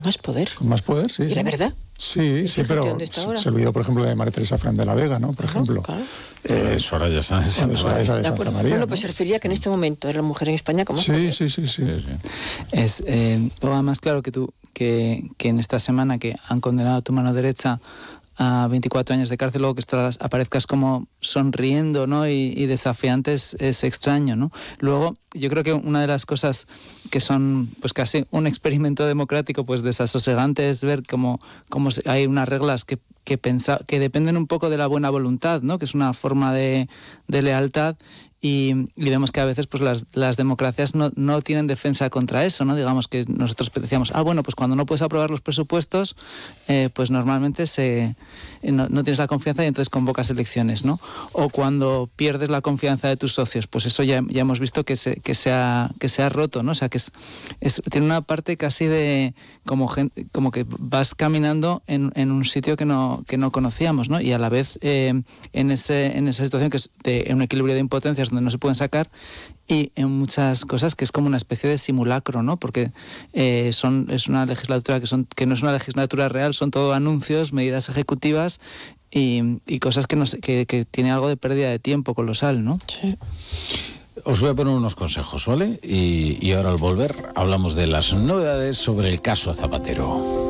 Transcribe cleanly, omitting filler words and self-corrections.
Más poder. Con más poder, sí. ¿Era verdad? Sí, pero se olvidó, por ejemplo, de María Teresa Fran de la Vega, ¿no? Por ejemplo. Claro. Soraya Sáenz de Santa María. De Santa María, bueno, pues se refería que en este momento era la mujer en España como... Sí. Es todo más claro que en esta semana que han condenado a tu mano derecha a 24 años de cárcel, luego que aparezcas como sonriendo, ¿no? y desafiante es extraño, ¿no? Luego, yo creo que una de las cosas que son pues casi un experimento democrático pues desasosegante es ver cómo hay unas reglas que dependen un poco de la buena voluntad, ¿no? Que es una forma de lealtad. Y vemos que a veces pues las democracias no tienen defensa contra eso, ¿no? Digamos que nosotros decíamos, bueno, pues cuando no puedes aprobar los presupuestos, pues normalmente no tienes la confianza y entonces convocas elecciones, ¿no? O cuando pierdes la confianza de tus socios, pues eso ya hemos visto que se ha roto, ¿no? O sea, que tiene una parte casi de como que vas caminando en un sitio que no conocíamos, ¿no? Y a la vez en esa situación que es en un equilibrio de impotencias donde no se pueden sacar, y en muchas cosas que es como una especie de simulacro, ¿no? Porque es una legislatura que no es una legislatura real, son todo anuncios, medidas ejecutivas y cosas que tiene algo de pérdida de tiempo colosal, ¿no? Sí. Os voy a poner unos consejos, ¿vale? Y ahora al volver hablamos de las novedades sobre el caso Zapatero.